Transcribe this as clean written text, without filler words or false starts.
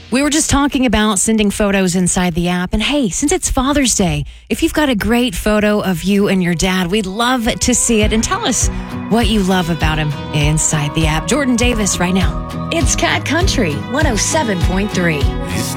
We were just talking about sending photos inside the app. And hey, since it's Father's Day, if you've got a great photo of you and your dad, we'd love to see it. And tell us what you love about him inside the app. Jordan Davis right now. It's Cat Country 107.3.